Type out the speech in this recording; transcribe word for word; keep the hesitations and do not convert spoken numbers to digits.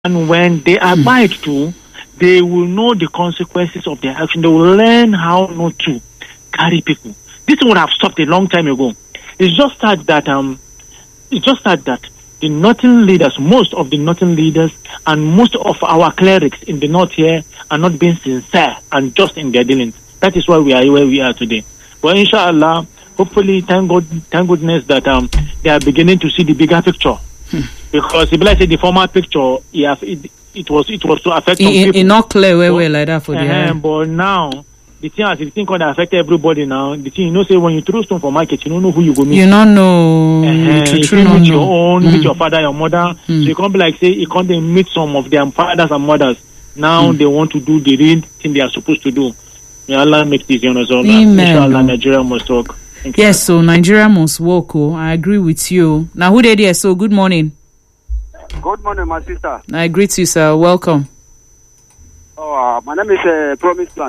And when they abide to, they will know the consequences of their action. They will learn how not to carry people. This would have stopped a long time ago. It's just that that um, it's just that that the northern leaders, most of the northern leaders, and most of our clerics in the north here are not being sincere and just in their dealings. That is why we are where we are today. But inshallah, hopefully, thank God, thank goodness that um, they are beginning to see the bigger picture. Hmm. Because if I say the former picture, yeah, it, it was it was to affect some it, people. It not clear where but, we like that for the uh, But now the thing has the thing can affect everybody now. The thing you know say when you throw stone for market, you don't know who you go meet. You don't know. Uh, true, you true, meet no, your no. own, Mm. meet your father, your mother. Mm. So you can't be like say you can't meet some of their fathers and mothers. Now Mm. they want to do the real thing they are supposed to do. May Allah make this you know so Amen. Inshallah, Nigeria must work. Thank Yes, you. so Nigeria must work. Oh, I agree with you. Now, who did there? So, good morning. Good morning, my sister. I greet you, sir. Welcome. Oh, uh, my name is uh, Promise Plan.